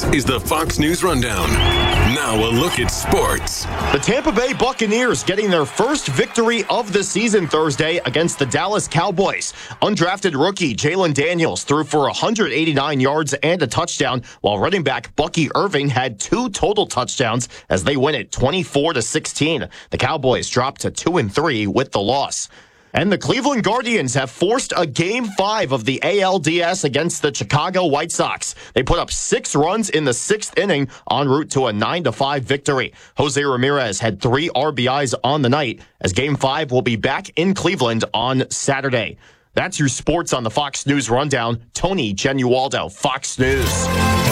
is the Fox News Rundown. Now a look at sports. The Tampa Bay Buccaneers getting their first victory of the season Thursday against the Dallas Cowboys. Undrafted rookie Jalen Daniels threw for 189 yards and a touchdown, while running back Bucky Irving had 2 total touchdowns as they win it 24-16. The Cowboys dropped to 2-3 with the loss. And the Cleveland Guardians have forced a Game 5 of the ALDS against the Chicago White Sox. They put up 6 runs in the 6th inning en route to a 9-5 victory. Jose Ramirez had 3 RBIs on the night, as Game 5 will be back in Cleveland on Saturday. That's your sports on the Fox News Rundown. Tony Genualdo, Fox News.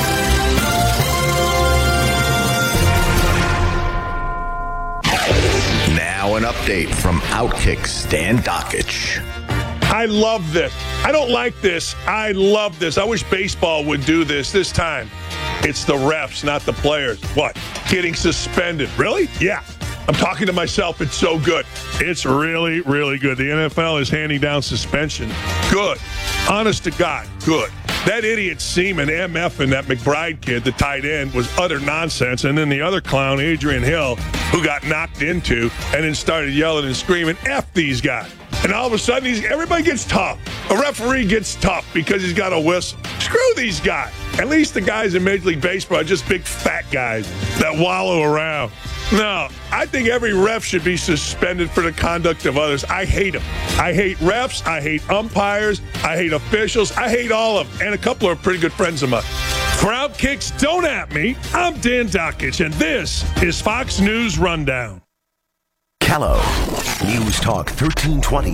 Now an update from Outkick Stan Dakich. I love this. I don't like this. I love this. I wish baseball would do this time. It's the refs, not the players. What? Getting suspended. Really? Yeah. I'm talking to myself. It's so good. It's really, really good. The NFL is handing down suspension. Good. Honest to God, good. That idiot Seaman, MF, and that McBride kid, the tight end, was utter nonsense. And then the other clown, Adrian Hill, who got knocked into and then started yelling and screaming, F these guys. And all of a sudden, everybody gets tough. A referee gets tough because he's got a whistle. Screw these guys. At least the guys in Major League Baseball are just big fat guys that wallow around. No, I think every ref should be suspended for the conduct of others. I hate them. I hate refs. I hate umpires. I hate officials. I hate all of them. And a couple are pretty good friends of mine. For Outkick's Don't At Me, I'm Dan Dakich, and this is Fox News Rundown. Kello, News Talk 1320,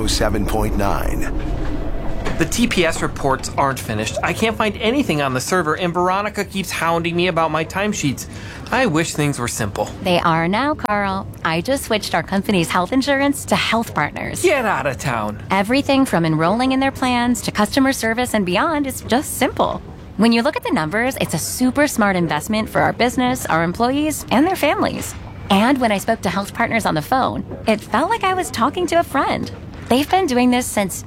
107.9. The TPS reports aren't finished. I can't find anything on the server, and Veronica keeps hounding me about my timesheets. I wish things were simple. They are now, Carl. I just switched our company's health insurance to Health Partners. Get out of town. Everything from enrolling in their plans to customer service and beyond is just simple. When you look at the numbers, it's a super smart investment for our business, our employees, and their families. And when I spoke to Health Partners on the phone, it felt like I was talking to a friend. They've been doing this since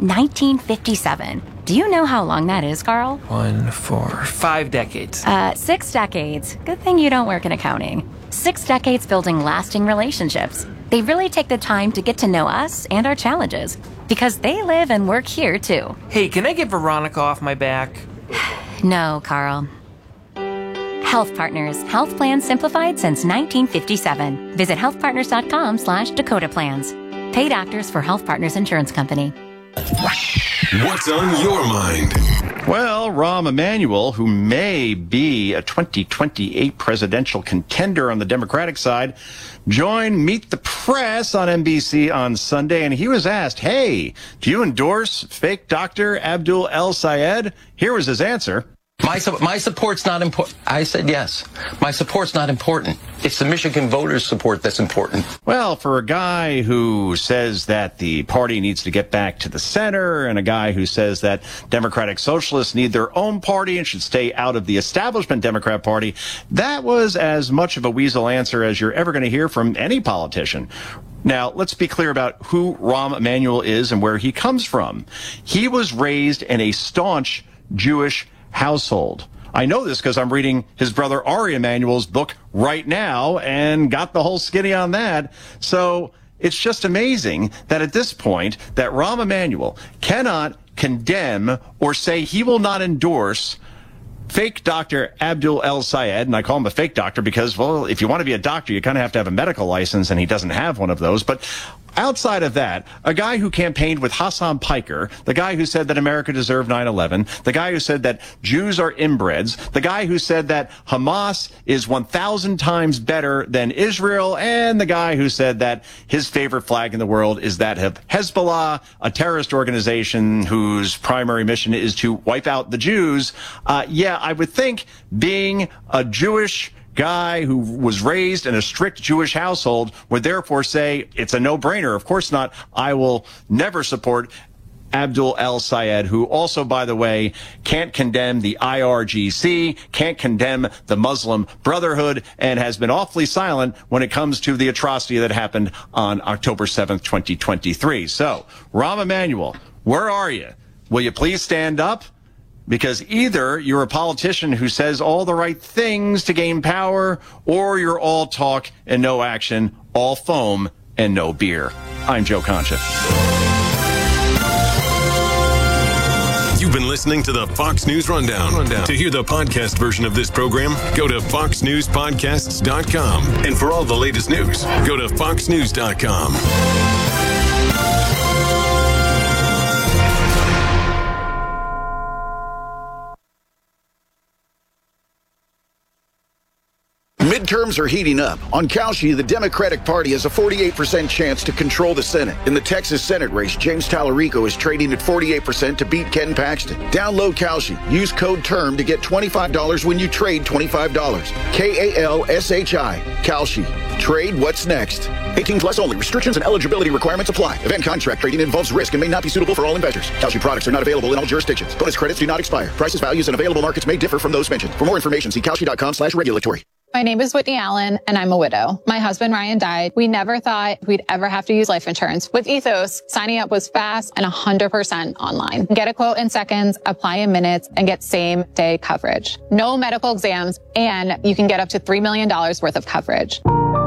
1957. Do you know how long that is, Carl? 1, 4, 5 decades. 6 decades. Good thing you don't work in accounting. 6 decades building lasting relationships. They really take the time to get to know us and our challenges, because they live and work here, too. Hey, can I get Veronica off my back? No, Carl. Health Partners. Health plans simplified since 1957. Visit healthpartners.com/Dakota Plans. Paid actors for Health Partners Insurance Company. What's on your mind? Well, Rahm Emanuel, who may be a 2028 presidential contender on the Democratic side, joined Meet the Press on NBC on Sunday, and he was asked, hey, do you endorse fake Dr. Abdul El Sayed? Here was his answer. My support's not important. I said yes. My support's not important. It's the Michigan voters' support that's important. Well, for a guy who says that the party needs to get back to the center, and a guy who says that Democratic Socialists need their own party and should stay out of the establishment Democrat Party, that was as much of a weasel answer as you're ever going to hear from any politician. Now, let's be clear about who Rahm Emanuel is and where he comes from. He was raised in a staunch Jewish household. I know this because I'm reading his brother Ari Emanuel's book right now and got the whole skinny on that. So it's just amazing that at this point that Rahm Emanuel cannot condemn or say he will not endorse fake Dr. Abdul El Sayed, and I call him a fake doctor because, well, if you want to be a doctor, you kind of have to have a medical license, and he doesn't have one of those. But outside of that, a guy who campaigned with Hassan Piker, the guy who said that America deserved 9/11, the guy who said that Jews are inbreds, the guy who said that Hamas is 1,000 times better than Israel, and the guy who said that his favorite flag in the world is that of Hezbollah, a terrorist organization whose primary mission is to wipe out the Jews. I would think being a Jewish guy who was raised in a strict Jewish household would therefore say it's a no-brainer. Of course not. I will never support Abdul El Sayed, who also, by the way, can't condemn the IRGC, can't condemn the Muslim Brotherhood, and has been awfully silent when it comes to the atrocity that happened on October 7th, 2023. So, Rahm Emanuel, where are you? Will you please stand up? because either you're a politician who says all the right things to gain power, or you're all talk and no action, all foam and no beer. I'm Joe Concha. You've been listening to the Fox News Rundown. To hear the podcast version of this program, go to foxnewspodcasts.com. And for all the latest news, go to foxnews.com. Midterms are heating up. On Kalshi, the Democratic Party has a 48% chance to control the Senate. In the Texas Senate race, James Tallarico is trading at 48% to beat Ken Paxton. Download Kalshi. Use code TERM to get $25 when you trade $25. KALSHI. Kalshi. Trade what's next. 18 plus only. Restrictions and eligibility requirements apply. Event contract trading involves risk and may not be suitable for all investors. Kalshi products are not available in all jurisdictions. Bonus credits do not expire. Prices, values, and available markets may differ from those mentioned. For more information, see kalshi.com/regulatory. My name is Whitney Allen, and I'm a widow. My husband, Ryan, died. We never thought we'd ever have to use life insurance. With Ethos, signing up was fast and 100% online. Get a quote in seconds, apply in minutes, and get same-day coverage. No medical exams, and you can get up to $3 million worth of coverage.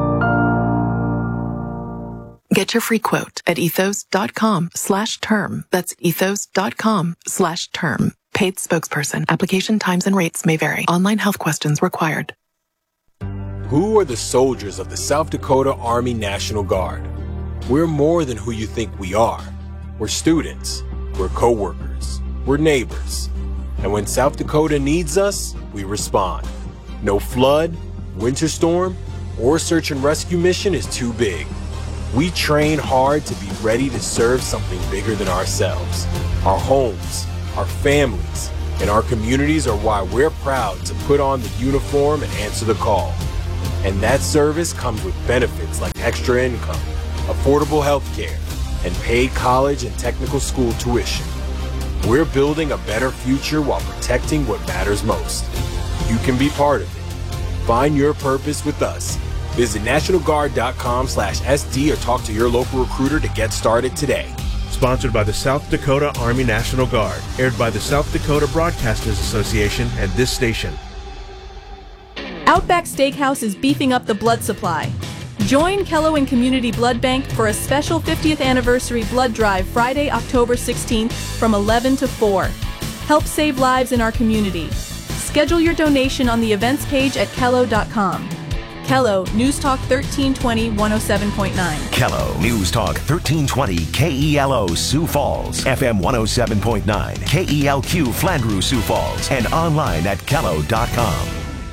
Get your free quote at ethos.com/term. That's ethos.com/term. Paid spokesperson. Application times and rates may vary. Online health questions required. Who are the soldiers of the South Dakota Army National Guard? We're more than who you think we are. We're students. We're co-workers. We're neighbors. And when South Dakota needs us, we respond. No flood, winter storm, or search and rescue mission is too big. We train hard to be ready to serve something bigger than ourselves. Our homes, our families, and our communities are why we're proud to put on the uniform and answer the call. And that service comes with benefits like extra income, affordable health care, and paid college and technical school tuition. We're building a better future while protecting what matters most. You can be part of it. Find your purpose with us. Visit NationalGuard.com/SD or talk to your local recruiter to get started today. Sponsored by the South Dakota Army National Guard. Aired by the South Dakota Broadcasters Association and this station. Outback Steakhouse is beefing up the blood supply. Join Kello and Community Blood Bank for a special 50th anniversary blood drive Friday, October 16th from 11 to 4. Help save lives in our community. Schedule your donation on the events page at kello.com. Kello, News Talk 1320 107.9. Kello, News Talk 1320 KELO Sioux Falls, FM 107.9, KELQ Flandreau Sioux Falls, and online at kello.com.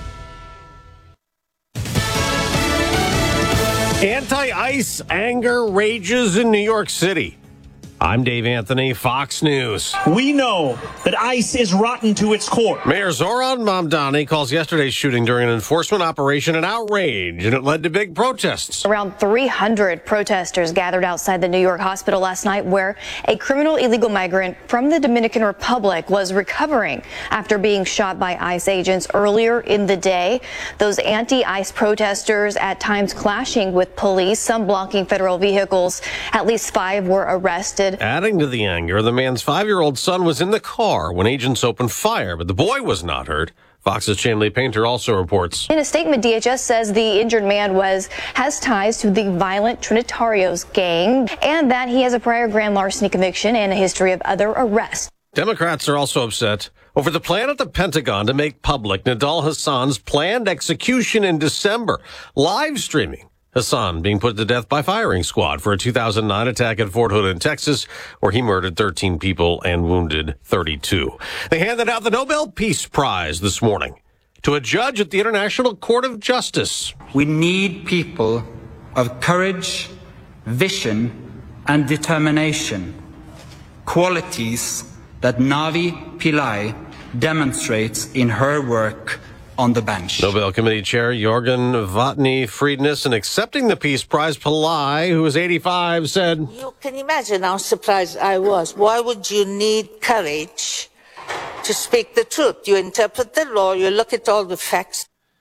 Anti-ICE anger rages in New York City. I'm Dave Anthony, Fox News. We know that ICE is rotten to its core. Mayor Zoran Mamdani calls yesterday's shooting during an enforcement operation an outrage, and it led to big protests. Around 300 protesters gathered outside the New York hospital last night where a criminal illegal migrant from the Dominican Republic was recovering after being shot by ICE agents earlier in the day. Those anti-ICE protesters at times clashing with police, some blocking federal vehicles. At least 5 were arrested. Adding to the anger, the man's 5-year-old son was in the car when agents opened fire, but the boy was not hurt. Fox's Chanley Painter also reports. In a statement, DHS says the injured man has ties to the violent Trinitarios gang and that he has a prior grand larceny conviction and a history of other arrests. Democrats are also upset over the plan at the Pentagon to make public Nidal Hassan's planned execution in December, live streaming Hassan being put to death by firing squad for a 2009 attack at Fort Hood in Texas, where he murdered 13 people and wounded 32. They handed out the Nobel Peace Prize this morning to a judge at the International Court of Justice. We need people of courage, vision, and determination, qualities that Navi Pillai demonstrates in her work on the bench. Nobel Committee Chair Jorgen Vatny Friedness, in accepting the Peace Prize, Pillai, who was 85, said, "You can imagine how surprised I was. Why would you need courage to speak the truth? You interpret the law, you look at all the facts."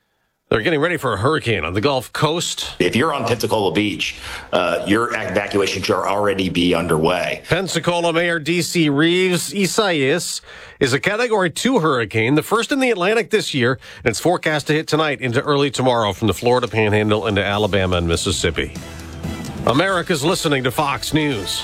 They're getting ready for a hurricane on the Gulf Coast. If you're on Pensacola Beach, your evacuation should already be underway. Pensacola Mayor D.C. Reeves Isaias is a Category 2 hurricane, the first in the Atlantic this year, and it's forecast to hit tonight into early tomorrow from the Florida Panhandle into Alabama and Mississippi. America's listening to Fox News.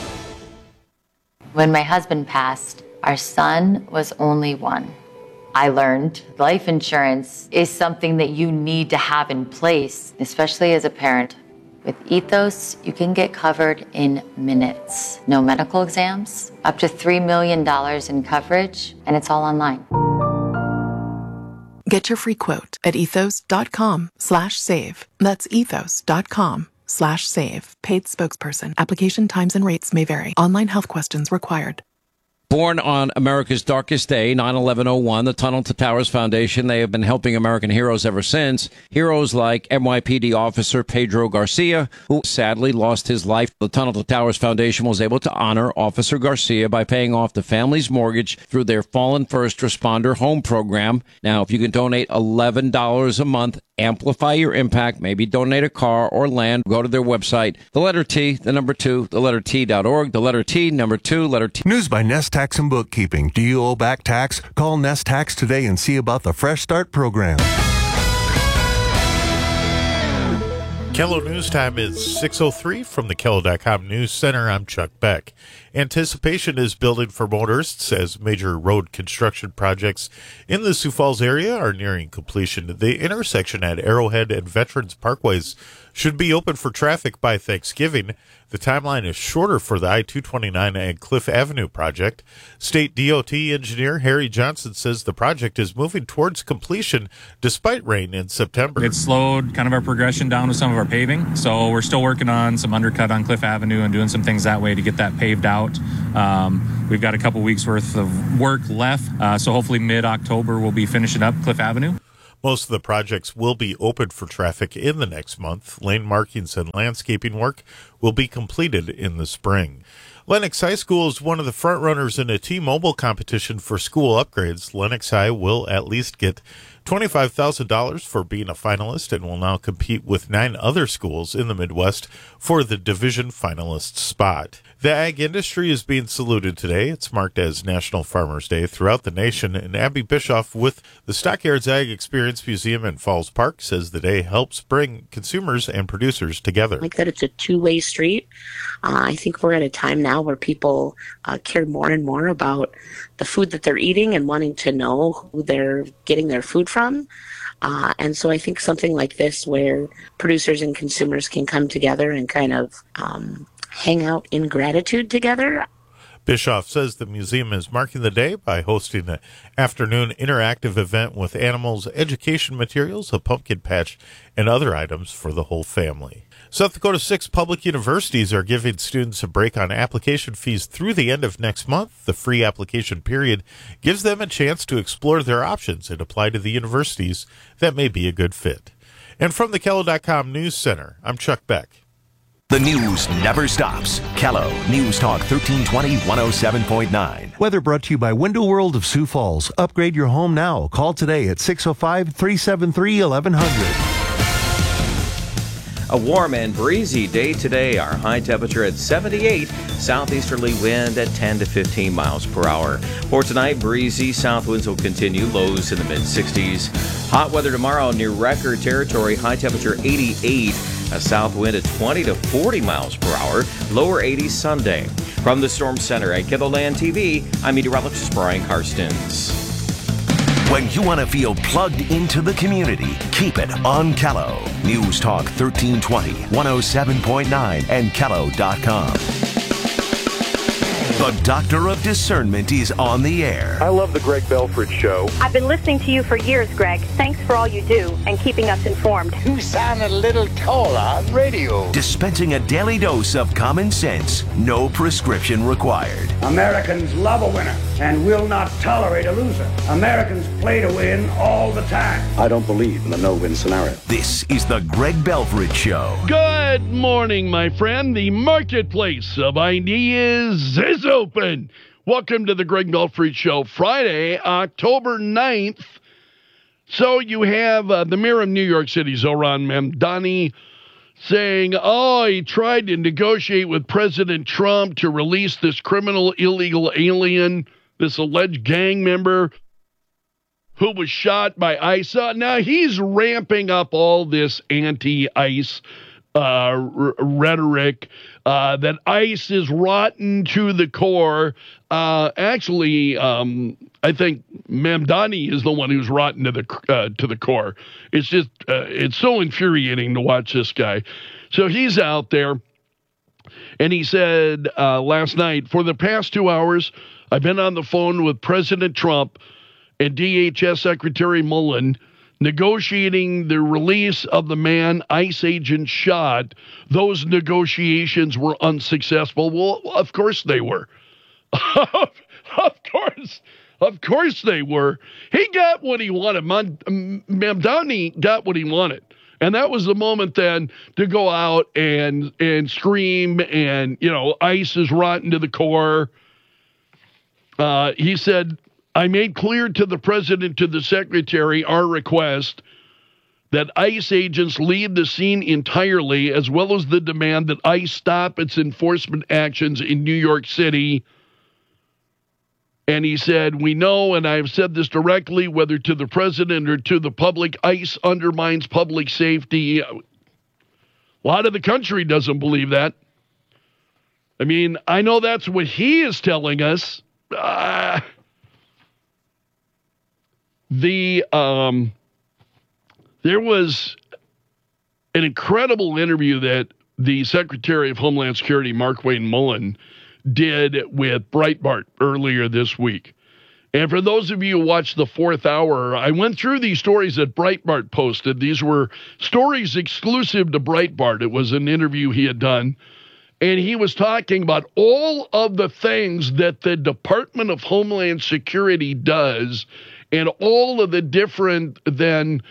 When my husband passed, our son was only one. I learned life insurance is something that you need to have in place, especially as a parent. With Ethos, you can get covered in minutes. No medical exams, up to $3 million in coverage, and it's all online. Get your free quote at ethos.com/save. That's ethos.com/save. Paid spokesperson. Application times and rates may vary. Online health questions required. Born on America's darkest day, 9/11/01, the Tunnel to Towers Foundation, they have been helping American heroes ever since. Heroes like NYPD officer Pedro Garcia, who sadly lost his life. The Tunnel to Towers Foundation was able to honor Officer Garcia by paying off the family's mortgage through their Fallen First Responder Home Program. Now, if you can donate $11 a month, amplify your impact. Maybe donate a car or land. Go to their website, the letter T, the number 2, the letter T.org, the letter T, number 2, letter T. News by Nest Tax and Bookkeeping. Do you owe back tax? Call Nest Tax today and see about the Fresh Start program. Kello News Time is 6:03 from the Kello.com News Center. I'm Chuck Beck. Anticipation is building for motorists as major road construction projects in the Sioux Falls area are nearing completion. The intersection at Arrowhead and Veterans Parkways should be open for traffic by Thanksgiving. The timeline is shorter for the I-229 and Cliff Avenue project. State DOT engineer Harry Johnson says the project is moving towards completion despite rain in September. It slowed kind of our progression down with some of our paving, so we're still working on some undercut on Cliff Avenue and doing some things that way to get that paved out. We've got a couple weeks worth of work left, so hopefully mid-October we'll be finishing up Cliff Avenue. Most of the projects will be open for traffic in the next month. Lane markings and landscaping work will be completed in the spring. Lenox High School is one of the front-runners in a T-Mobile competition for school upgrades. Lenox High will at least get $25,000 for being a finalist and will now compete with 9 other schools in the Midwest for the division finalist spot. The ag industry is being saluted today. It's marked as National Farmers Day throughout the nation, and Abby Bischoff with the Stockyards Ag Experience Museum in Falls Park says the day helps bring consumers and producers together. Like that it's a two-way street. I think we're at a time now where people care more and more about the food that they're eating and wanting to know who they're getting their food from. And so I think something like this where producers and consumers can come together and kind of hang out in gratitude together. Bischoff says the museum is marking the day by hosting an afternoon interactive event with animals, education materials, a pumpkin patch, and other items for the whole family. South Dakota 6 public universities are giving students a break on application fees through the end of next month. The free application period gives them a chance to explore their options and apply to the universities that may be a good fit. And from the Kello.com News Center, I'm Chuck Beck. The news never stops. Kello News Talk 1320 107.9. Weather brought to you by Window World of Sioux Falls. Upgrade your home now. Call today at 605-373-1100. A warm and breezy day today. Our high temperature at 78. Southeasterly wind at 10 to 15 miles per hour. For tonight, breezy south winds will continue. Lows in the mid-60s. Hot weather tomorrow near record territory. High temperature 88. A south wind at 20 to 40 miles per hour. Lower 80s Sunday. From the Storm Center at KELOLAND TV, I'm meteorologist Brian Karstens. When you want to feel plugged into the community, keep it on Kello. News Talk 1320, 107.9, and Kello.com. The Doctor of Discernment is on the air. I love the Greg Belford Show. I've been listening to you for years, Greg. Thanks for all you do and keeping us informed. You sound a little taller on radio. Dispensing a daily dose of common sense, no prescription required. Americans love a winner and will not tolerate a loser. Americans play to win all the time. I don't believe in the no-win scenario. This is the Greg Belford Show. Good morning, my friend. The marketplace of ideas is open. Welcome to the Greg Belford Show, Friday, October 9th. So you have the mayor of New York City, Zohran Mamdani, saying, he tried to negotiate with President Trump to release this criminal illegal alien, this alleged gang member who was shot by ICE. Now he's ramping up all this anti-ICE rhetoric, that ICE is rotten to the core. Actually, I think Mamdani is the one who's rotten to the core. It's just it's so infuriating to watch this guy. So he's out there, and he said last night, for the past 2 hours, I've been on the phone with President Trump and DHS Secretary Mullen, negotiating the release of the man ICE agent shot. Those negotiations were unsuccessful. Well, of course they were. Of course they were. He got what he wanted. Mamdani got what he wanted. And that was the moment then to go out and scream and, ICE is rotten to the core. He said, I made clear to the president, to the secretary, our request that ICE agents leave the scene entirely, as well as the demand that ICE stop its enforcement actions in New York City. And he said, we know, and I've said this directly, whether to the president or to the public, ICE undermines public safety. A lot of the country doesn't believe that. I mean, I know that's what he is telling us. There was an incredible interview that the Secretary of Homeland Security, Markwayne Mullen, did with Breitbart earlier this week. And for those of you who watched the fourth hour, I went through these stories that Breitbart posted. These were stories exclusive to Breitbart. It was an interview he had done. And he was talking about all of the things that the Department of Homeland Security does and all of the different and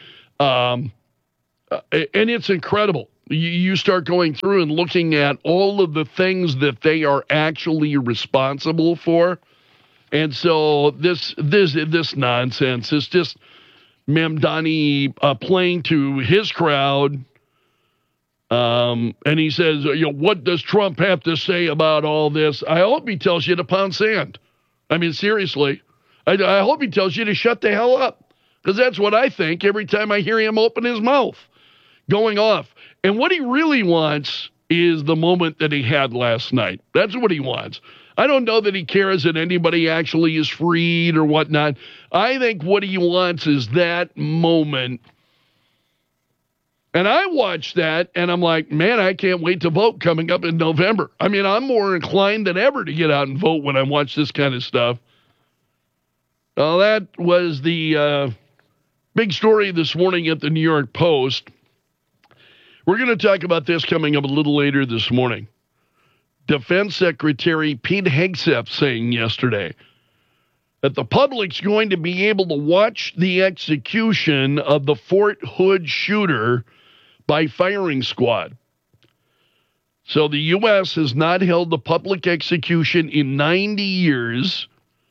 it's incredible. You start going through and looking at all of the things that they are actually responsible for. And so this nonsense is just Mamdani playing to his crowd. And he says, what does Trump have to say about all this? I hope he tells you to pound sand. I mean, seriously. I hope he tells you to shut the hell up, because that's what I think every time I hear him open his mouth, going off. And what he really wants is the moment that he had last night. That's what he wants. I don't know that he cares that anybody actually is freed or whatnot. I think what he wants is that moment. And I watched that, and I'm like, man, I can't wait to vote coming up in November. I mean, I'm more inclined than ever to get out and vote when I watch this kind of stuff. Well, that was the big story this morning at the New York Post. We're going to talk about this coming up a little later this morning. Defense Secretary Pete Hegseth saying yesterday that the public's going to be able to watch the execution of the Fort Hood shooter by firing squad. So the U.S. has not held the public execution in 90 years.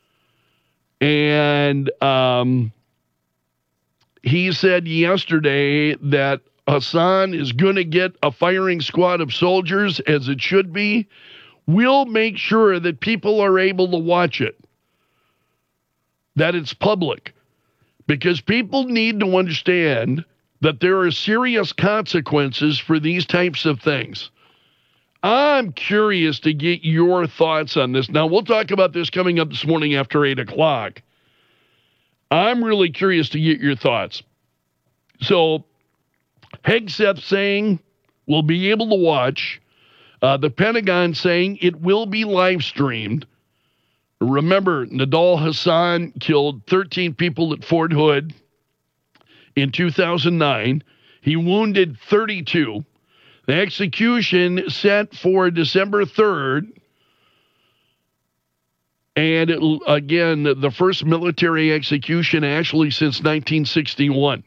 And he said yesterday that Hassan is going to get a firing squad of soldiers, as it should be. We'll make sure that people are able to watch it, that it's public, because people need to understand that there are serious consequences for these types of things. I'm curious to get your thoughts on this. Now, we'll talk about this coming up this morning after 8 o'clock. I'm really curious to get your thoughts. So, Hegseth saying we'll be able to watch. The Pentagon saying it will be live streamed. Remember, Nidal Hasan killed 13 people at Fort Hood in 2009. He wounded 32. The execution set for December 3rd. And again, the first military execution actually since 1961.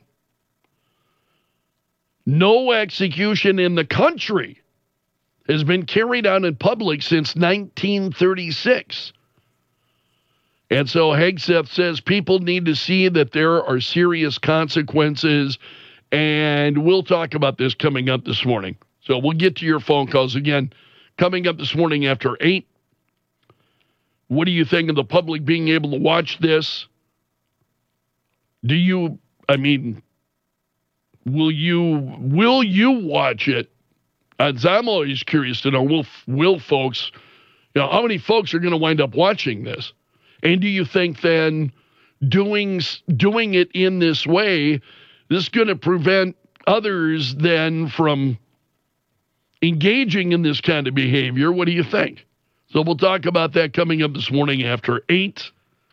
No execution in the country has been carried out in public since 1936. And so Hegseth says people need to see that there are serious consequences, and we'll talk about this coming up this morning. So we'll get to your phone calls again coming up this morning after 8. What do you think of the public being able to watch this? Will you watch it? I'm always curious to know, will folks, how many folks are going to wind up watching this? And do you think then doing it in this way, this is going to prevent others then from engaging in this kind of behavior? What do you think? So we'll talk about that coming up this morning after 8.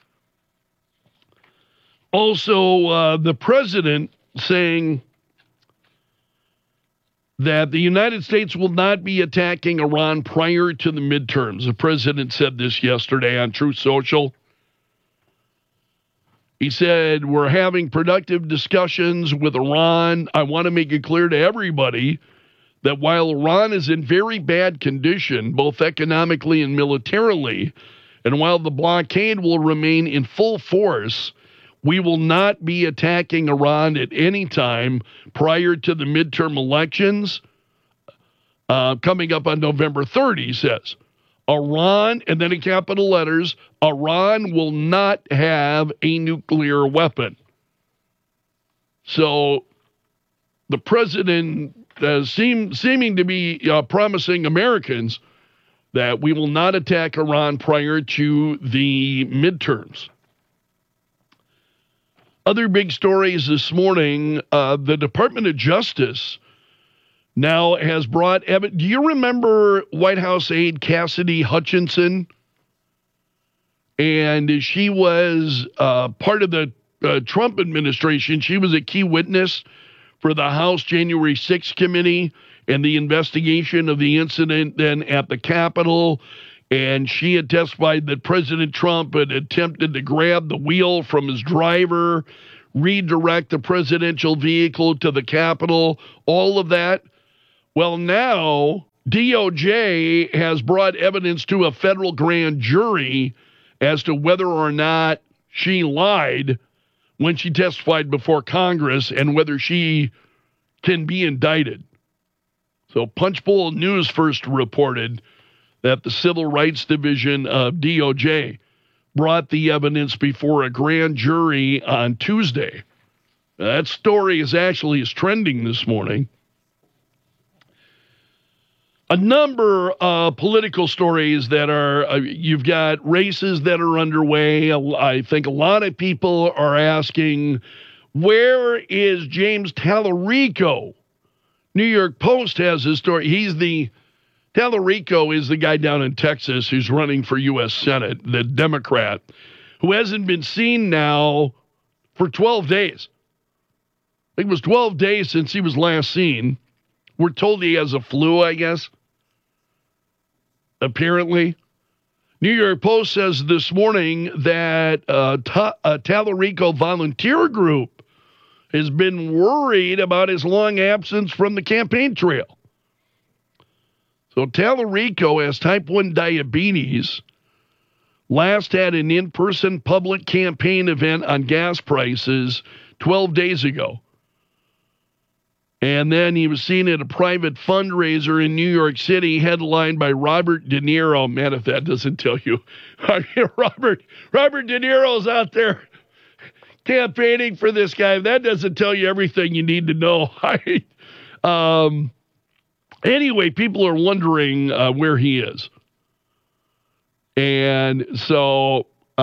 Also, the president saying that the United States will not be attacking Iran prior to the midterms. The president said this yesterday on Truth Social. He said, we're having productive discussions with Iran. I want to make it clear to everybody that while Iran is in very bad condition, both economically and militarily, and while the blockade will remain in full force, we will not be attacking Iran at any time prior to the midterm elections coming up on November 3rd, he says. Iran, and then in capital letters, Iran will not have a nuclear weapon. So the president seeming to be promising Americans that we will not attack Iran prior to the midterms. Other big stories this morning, the Department of Justice now has brought evidence. Do you remember White House aide Cassidy Hutchinson? And she was part of the Trump administration. She was a key witness for the House January 6th committee and the investigation of the incident then at the Capitol. And she had testified that President Trump had attempted to grab the wheel from his driver, redirect the presidential vehicle to the Capitol, all of that. Well, now DOJ has brought evidence to a federal grand jury as to whether or not she lied when she testified before Congress and whether she can be indicted. So Punchbowl News first reported that the Civil Rights Division of DOJ brought the evidence before a grand jury on Tuesday. That story is trending this morning. A number of political stories that are, you've got races that are underway. I think a lot of people are asking, where is James Tallarico? New York Post has his story. Tallarico is the guy down in Texas who's running for U.S. Senate, the Democrat, who hasn't been seen now for 12 days. I think it was 12 days since he was last seen. We're told he has a flu, I guess. Apparently. New York Post says this morning that a Tallarico volunteer group has been worried about his long absence from the campaign trail. So Tallarico has type 1 diabetes, last had an in-person public campaign event on gas prices 12 days ago. And then he was seen at a private fundraiser in New York City, headlined by Robert De Niro. Man, if that doesn't tell you. Robert De Niro's out there campaigning for this guy. That doesn't tell you everything you need to know. Anyway, people are wondering where he is. And so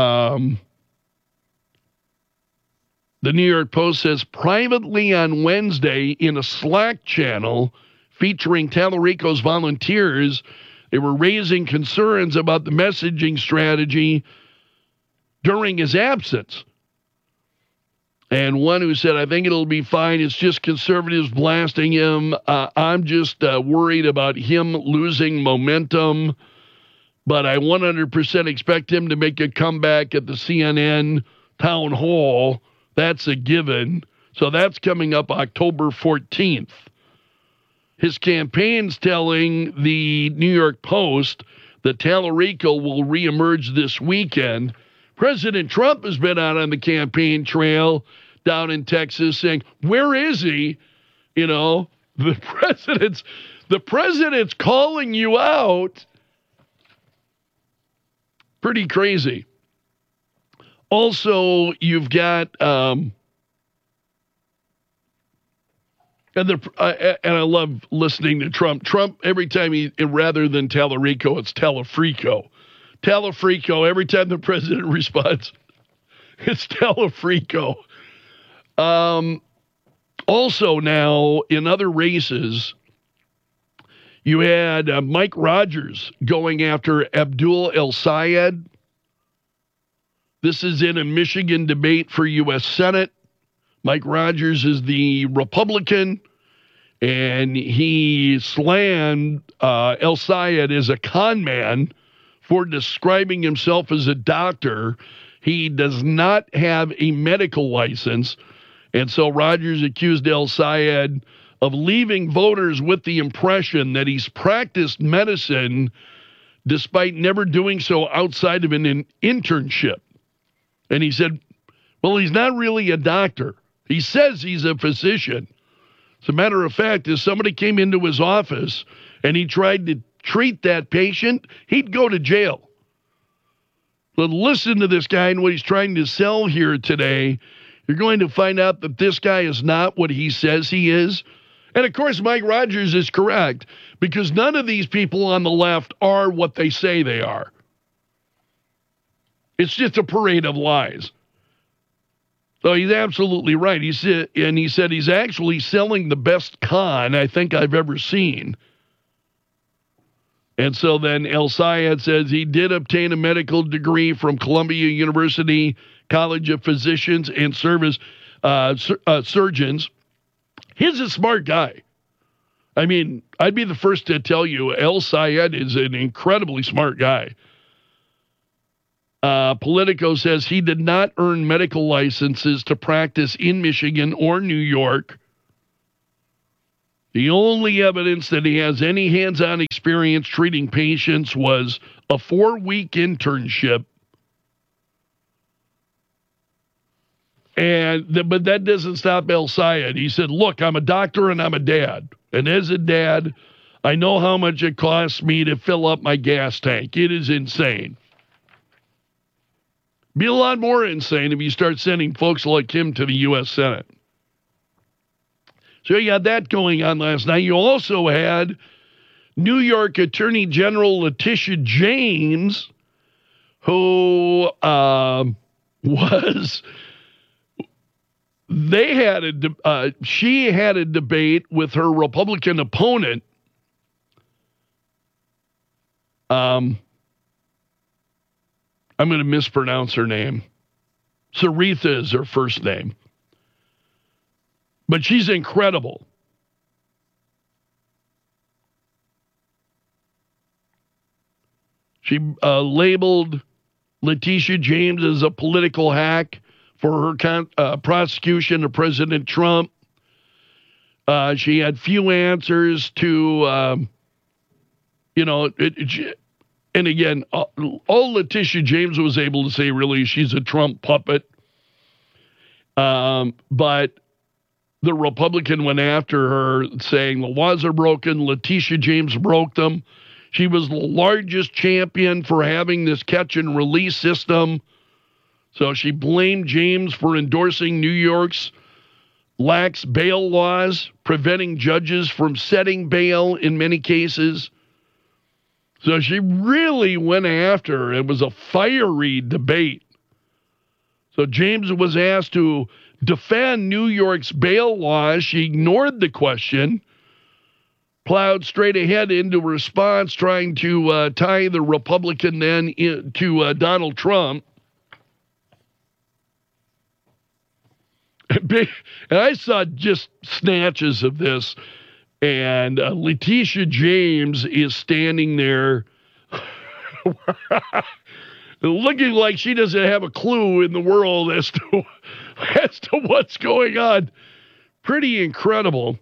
the New York Post says privately on Wednesday in a Slack channel featuring Tallarico's volunteers, they were raising concerns about the messaging strategy during his absence. And one who said, I think it'll be fine. It's just conservatives blasting him. I'm just worried about him losing momentum. But I 100% expect him to make a comeback at the CNN town hall. That's a given. So that's coming up October 14th. His campaign's telling the New York Post that Tallarico will reemerge this weekend President Trump has been out on the campaign trail down in Texas saying, where is he? You know, the president's calling you out. Pretty crazy. Also, you've got, and I love listening to Trump. Trump, every time rather than Tallarico, it's Talafrico. Talafrico, every time the president responds, it's Talafrico. Also now, in other races, you had Mike Rogers going after Abdul El-Sayed. This is in a Michigan debate for U.S. Senate. Mike Rogers is the Republican, and he slammed El-Sayed as a con man for describing himself as a doctor. He does not have a medical license, and so Rogers accused El-Sayed of leaving voters with the impression that he's practiced medicine despite never doing so outside of an internship. And he said, well, he's not really a doctor. He says he's a physician. As a matter of fact, if somebody came into his office and he tried to treat that patient, he'd go to jail. But listen to this guy and what he's trying to sell here today. You're going to find out that this guy is not what he says he is. And, of course, Mike Rogers is correct because none of these people on the left are what they say they are. It's just a parade of lies. So he's absolutely right. He said he's actually selling the best con I think I've ever seen. And so then El-Sayed says he did obtain a medical degree from Columbia University College of Physicians and Surgeons. He's a smart guy. I mean, I'd be the first to tell you El-Sayed is an incredibly smart guy. Politico says he did not earn medical licenses to practice in Michigan or New York. The only evidence that he has any hands-on experience treating patients was a 4-week internship. But that doesn't stop El-Sayed. He said, look, I'm a doctor and I'm a dad. And as a dad, I know how much it costs me to fill up my gas tank. It is insane. Be a lot more insane if you start sending folks like him to the U.S. Senate. So you had that going on last night. You also had New York Attorney General Letitia James, who she had a debate with her Republican opponent. I'm going to mispronounce her name. Saritha is her first name. But she's incredible. She labeled Letitia James as a political hack for her prosecution of President Trump. She had few answers to, and again, all Letitia James was able to say, really, she's a Trump puppet. But the Republican went after her, saying the laws are broken. Letitia James broke them. She was the largest champion for having this catch and release system. So she blamed James for endorsing New York's lax bail laws, preventing judges from setting bail in many cases. So she really went after her. It was a fiery debate. So James was asked to defend New York's bail laws. She ignored the question, plowed straight ahead into response, trying to tie the Republican then to Donald Trump. And I saw just snatches of this, and Letitia James is standing there looking like she doesn't have a clue in the world as to what's going on. Pretty incredible.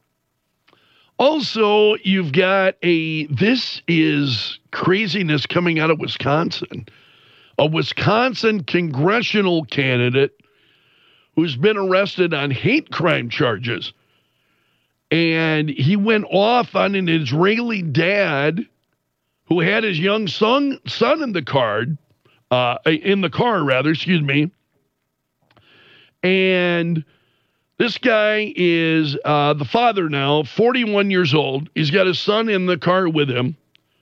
Also, you've got this is craziness coming out of Wisconsin. a Wisconsin congressional candidate who's been arrested on hate crime charges. And he went off on an Israeli dad who had his young son in the car, And this guy is the father now, 41 years old. He's got his son in the car with him.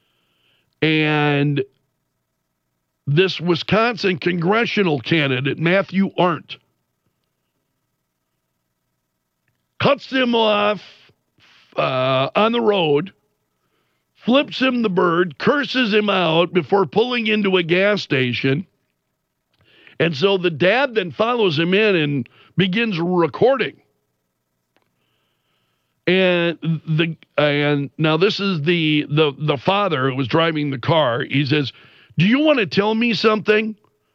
And this Wisconsin congressional candidate, Matthew Arndt, cuts him off on the road, flips him the bird, curses him out before pulling into a gas station. And so the dad then follows him in and begins recording. And now this is the father who was driving the car. He says, "Do you want to tell me something?"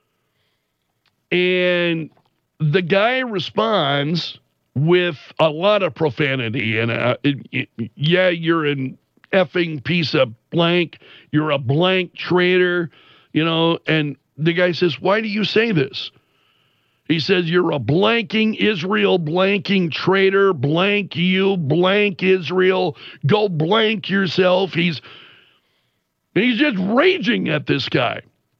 And the guy responds with a lot of profanity. And yeah, you're an effing piece of blank. You're a blank traitor, And the guy says, "Why do you say this?" He says, "You're a blanking Israel, blanking traitor, blank you, blank Israel, go blank yourself." He's just raging at this guy.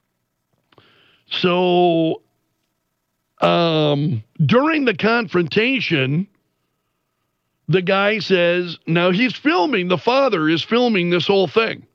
So during the confrontation, the guy says, now he's filming, the father is filming this whole thing.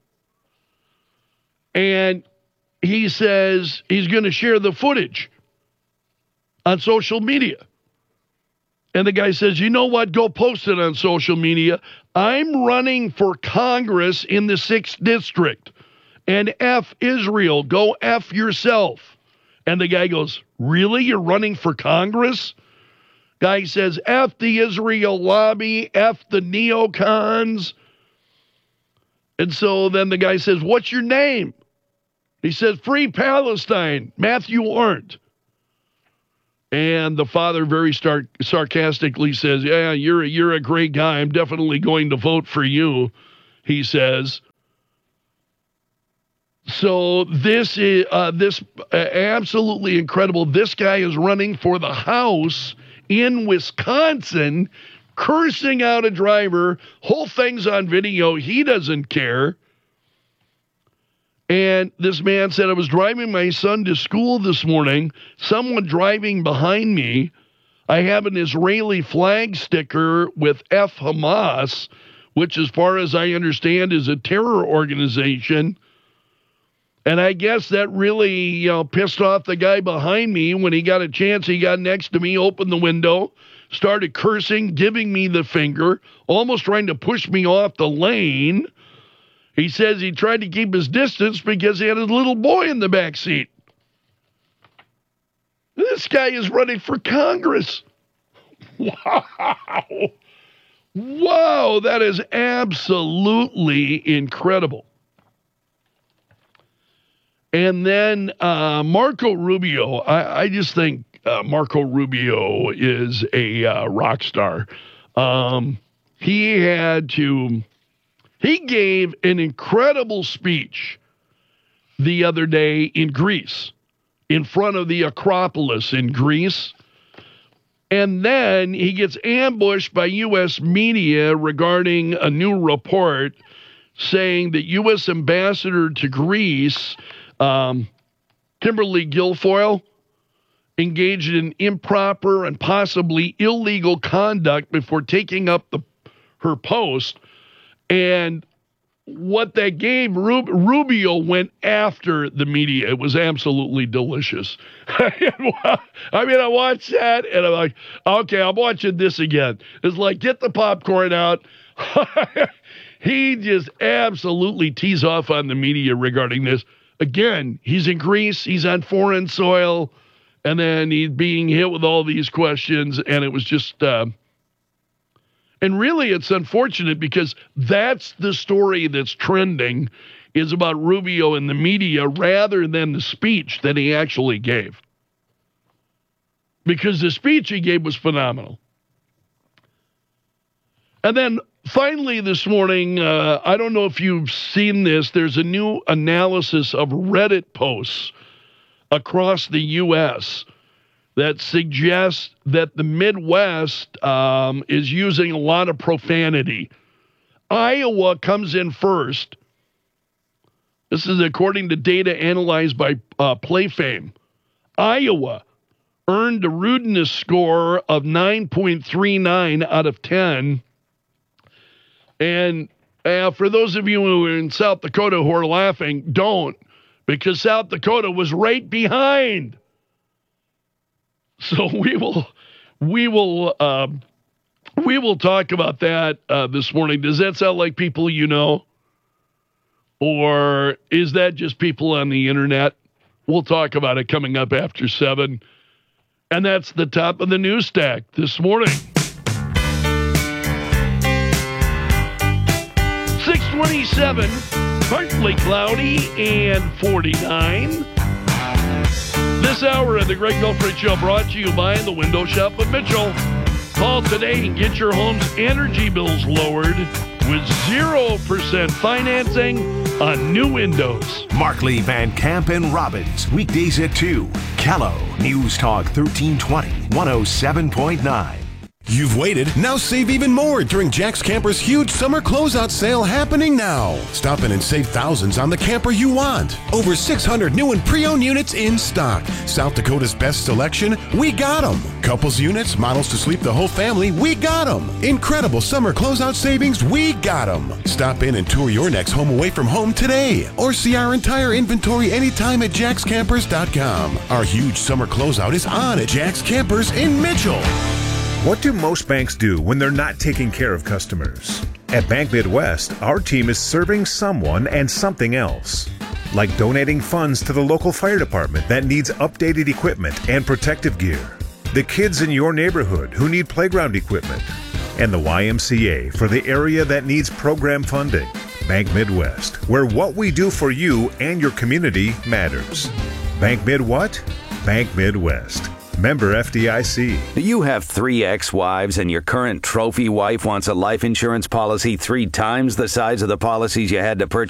And he says he's going to share the footage on social media. And the guy says, "You know what? Go post it on social media. I'm running for Congress in the 6th District. And F Israel. Go F yourself." And the guy goes, "Really? You're running for Congress?" Guy says, "F the Israel lobby. F the neocons." And so then the guy says, "What's your name?" He says, "Free Palestine, Matthew Arndt." And the father very sarcastically says, "Yeah, you're a great guy. I'm definitely going to vote for you," he says. So this is absolutely incredible. This guy is running for the House in Wisconsin, cursing out a driver. Whole thing's on video. He doesn't care. And this man said, "I was driving my son to school this morning. Someone driving behind me. I have an Israeli flag sticker with F Hamas, which, as far as I understand, is a terror organization. And I guess that really, pissed off the guy behind me. When he got a chance, he got next to me, opened the window, started cursing, giving me the finger, almost trying to push me off the lane. He says he tried to keep his distance because he had a little boy in the back seat." This guy is running for Congress. Wow. Wow, that is absolutely incredible. And then Marco Rubio, I just think Marco Rubio is a rock star. He gave an incredible speech the other day in Greece, in front of the Acropolis in Greece. And then he gets ambushed by U.S. media regarding a new report saying that U.S. Ambassador to Greece, Kimberly Guilfoyle, engaged in improper and possibly illegal conduct before taking up her post. And what that gave, Rubio went after the media. It was absolutely delicious. I watched that, and I'm like, okay, I'm watching this again. It's like, get the popcorn out. He just absolutely tees off on the media regarding this. Again, he's in Greece. He's on foreign soil. And then he's being hit with all these questions. And it was just... And really, it's unfortunate because that's the story that's trending, is about Rubio in the media rather than the speech that he actually gave. Because the speech he gave was phenomenal. And then finally this morning, I don't know if you've seen this, there's a new analysis of Reddit posts across the U.S. that suggests that the Midwest is using a lot of profanity. Iowa comes in first. This is according to data analyzed by PlayFame. Iowa earned a rudeness score of 9.39 out of 10. And for those of you who are in South Dakota who are laughing, don't, because South Dakota was right behind. So we will talk about that this morning. Does that sound like people you know? Or is that just people on the internet? We'll talk about it coming up after 7. And that's the top of the news stack this morning. 627, partly cloudy and 49. This hour of the Greg Belfry Show brought to you by the Window Shop of Mitchell. Call today and get your home's energy bills lowered with 0% financing on new windows. Markley, Van Camp, and Robbins, weekdays at 2. Callow, News Talk 1320, 107.9. You've waited, now save even more during Jack's Camper's huge summer closeout sale happening now. Stop in and save thousands on the camper you want. Over 600 new and pre-owned units in stock. South Dakota's best selection, we got them. Couples units, models to sleep the whole family, we got them. Incredible summer closeout savings, we got them. Stop in and tour your next home away from home today. Or see our entire inventory anytime at jackscampers.com. Our huge summer closeout is on at Jack's Campers in Mitchell. What do most banks do when they're not taking care of customers? At Bank Midwest, our team is serving someone and something else. Like donating funds to the local fire department that needs updated equipment and protective gear. The kids in your neighborhood who need playground equipment. And the YMCA for the area that needs program funding. Bank Midwest, where what we do for you and your community matters. Bank Mid what? Bank Midwest. Member FDIC. You have 3 ex-wives and your current trophy wife wants a life insurance policy 3 times the size of the policies you had to purchase